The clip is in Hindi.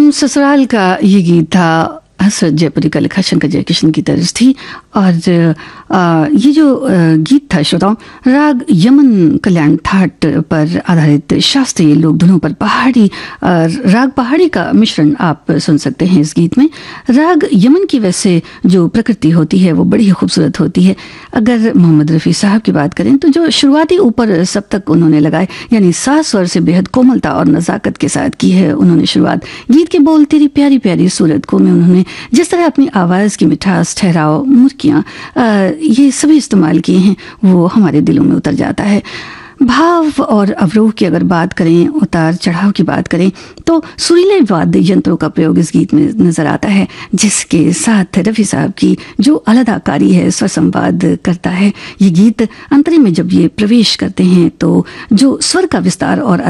ससुराल का ये गीत था। हसरत जयपुरी का लिखा शंकर जयकिशन की तर्ज थी। और ये जो गीत था श्रोताओं, राग यमन कल्याण ठाट पर आधारित शास्त्रीय लोक धुनों पर राग पहाड़ी का मिश्रण आप सुन सकते हैं इस गीत में। राग यमन की वैसे जो प्रकृति होती है वो बड़ी खूबसूरत होती है। अगर मोहम्मद रफ़ी साहब की बात करें तो जो शुरुआती ऊपर सप्तक उन्होंने लगाए, यानी 7 स्वर से बेहद कोमलता और नज़ाकत के साथ की है उन्होंने शुरुआत। गीत के बोल तेरी प्यारी प्यारी सूरत को में उन्होंने जिस तरह अपनी आवाज़ की मिठास, ठहराव, मुर्कियाँ ये सभी इस्तेमाल किए हैं, वो हमारे दिलों में उतर जाता है। भाव और अवरोह की अगर बात करें, उतार चढ़ाव की बात करें, तो सुरीले वाद्य यंत्रों का प्रयोग इस गीत में नजर आता है, जिसके साथ रफ़ी साहब की जो अलादाकारी है, स्वर संवाद करता है। ये गीत अंतरे में जब ये प्रवेश करते हैं तो जो स्वर का विस्तार और